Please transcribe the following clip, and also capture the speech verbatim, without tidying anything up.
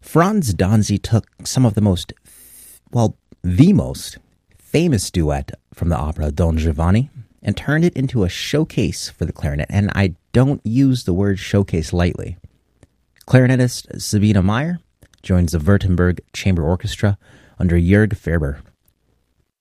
Franz Danzi took some of the most, well, the most famous duet from the opera Don Giovanni and turned it into a showcase for the clarinet, and I don't use the word showcase lightly. Clarinetist Sabina Meyer joins the Württemberg Chamber Orchestra under Jörg Ferber.